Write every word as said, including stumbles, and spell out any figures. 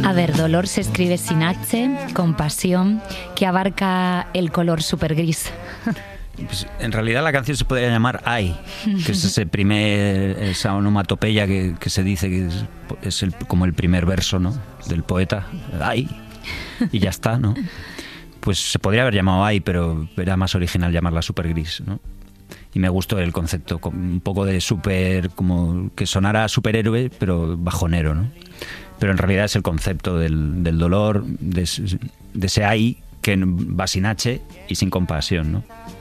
A ver, dolor se escribe sin H, con pasión, que abarca el color súper gris. Pues en realidad la canción se podría llamar Ay, que es ese primer, esa onomatopeya que, que se dice que es, es el, como el primer verso, ¿no?, del poeta. Ay, y ya está, ¿no? Pues se podría haber llamado Ay, pero era más original llamarla Super Gris, ¿no? Y me gustó el concepto, un poco de super, como que sonara superhéroe, pero bajonero, ¿no? Pero en realidad es el concepto del, del dolor, de, de ese Ay que va sin H y sin compasión, ¿no?